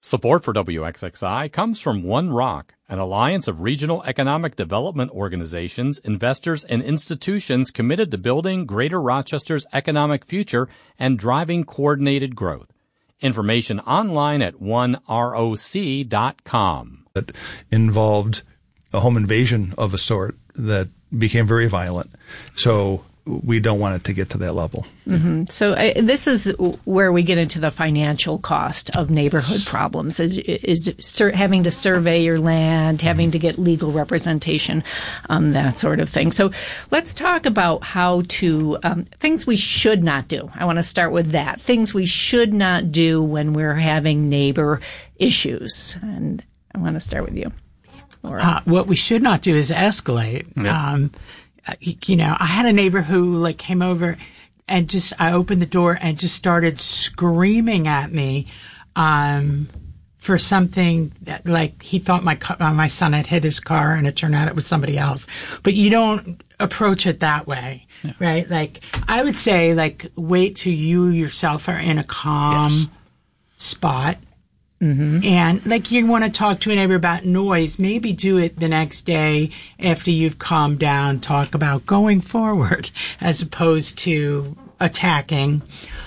Support for WXXI comes from One Rock, an alliance of regional economic development organizations, investors, and institutions committed to building Greater Rochester's economic future and driving coordinated growth. Information online at oneroc.com. That involved a home invasion of a sort that became very violent. So we don't want it to get to that level. Mm-hmm. So this is where we get into the financial cost of neighborhood problems, is having to survey your land, having to get legal representation, that sort of thing. So let's talk about how to, things we should not do. I want to start with that. Things we should not do when we're having neighbor issues. And I want to start with you, Laura. What we should not do is escalate. Yep. I had a neighbor who came over and I opened the door and just started screaming at me, for something that, he thought my son had hit his car and it turned out it was somebody else. But you don't approach it that way, yeah. Right? I would say, wait till you yourself are in a calm spot. Mm-hmm. And you want to talk to a neighbor about noise, maybe do it the next day after you've calmed down, talk about going forward as opposed to attacking.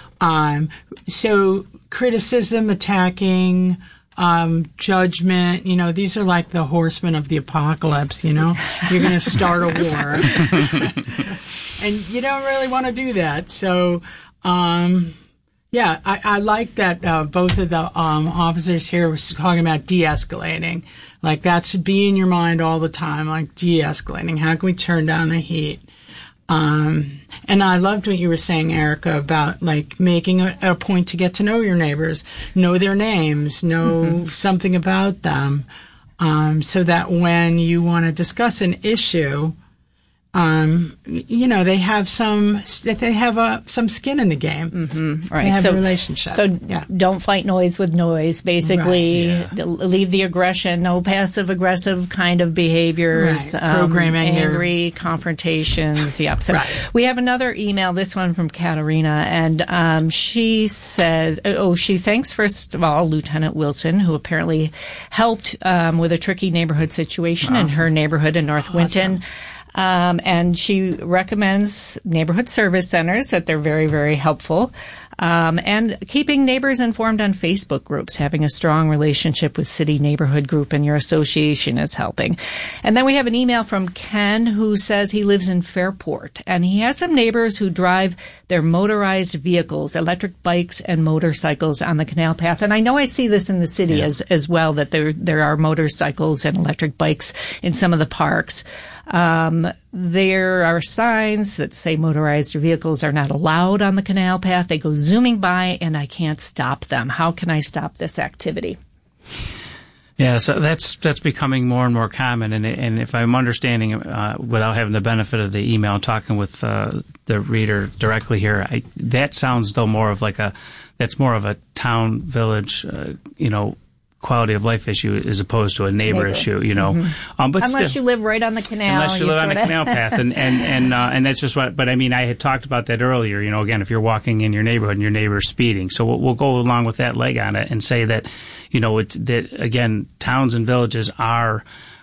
So criticism, attacking, judgment, these are like the horsemen of the apocalypse, you're going to start a war. And you don't really want to do that. So, yeah, I like that both of the officers here were talking about de-escalating. That should be in your mind all the time, de-escalating. How can we turn down the heat? And I loved what you were saying, Erica, about making a point to get to know your neighbors, know their names, know something about them, so that when you want to discuss an issue, they have some skin in the game. Mm-hmm. Right. They have a relationship. So don't fight noise with noise. Basically, right. Leave the aggression. No passive aggressive kind of behaviors. Right. Programming. Angry confrontations. Yep. So right. We have another email. This one from Katerina, and she says, she thanks first of all Lieutenant Wilson, who apparently helped with a tricky neighborhood situation in her neighborhood in North Winton. And she recommends neighborhood service centers, that they're very, very helpful. And keeping neighbors informed on Facebook groups, having a strong relationship with city neighborhood group and your association is helping. And then we have an email from Ken, who says he lives in Fairport, and he has some neighbors who drive their motorized vehicles, electric bikes and motorcycles on the canal path. And I know I see this in the city as well, that there are motorcycles and electric bikes in some of the parks. There are signs that say motorized vehicles are not allowed on the canal path. They go zooming by and I can't stop them. How can I stop this activity? Yeah, so that's becoming more and more common. And if I'm understanding, without having the benefit of the email, talking with the reader directly here, that sounds though more of that's more of a town, village, quality of life issue as opposed to a neighbor issue, Mm-hmm. But unless you live right on the canal. Unless you live on the canal path. And that's just what, but I had talked about that earlier, again, if you're walking in your neighborhood and your neighbor's speeding. So we'll go along with that leg on it and say that, that again, towns and villages are,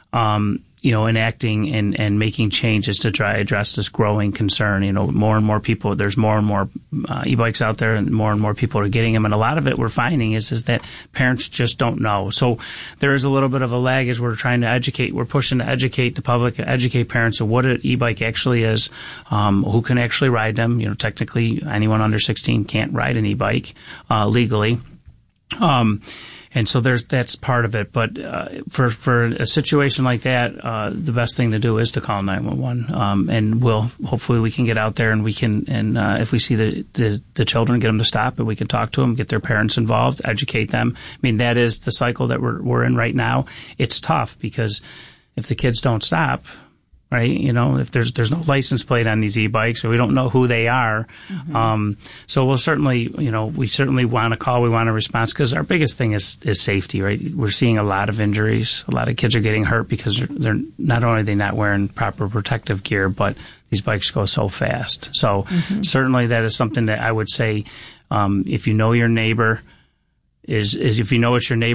enacting and making changes to try to address this growing concern. More and more people, there's more and more e-bikes out there, and more people are getting them. And a lot of it we're finding is that parents just don't know. So there is a little bit of a lag as we're trying to educate. We're pushing to educate the public, educate parents of what an e-bike actually is, who can actually ride them. Technically anyone under 16 can't ride an e-bike legally. And so that's part of it. But for a situation like that, the best thing to do is to call 911. And hopefully we can get out there and we can, and if we see the children, get them to stop, and we can talk to them, get their parents involved, educate them. That is the cycle that we're in right now. It's tough because if the kids don't stop, right? If there's no license plate on these e-bikes, or we don't know who they are. Mm-hmm. So we'll certainly, we certainly want to call, we want a response, because our biggest thing is safety, right? We're seeing a lot of injuries. A lot of kids are getting hurt because they're not only are they not wearing proper protective gear, but these bikes go so fast. So certainly that is something that I would say, if you know your neighbor, if you know it's your neighbor,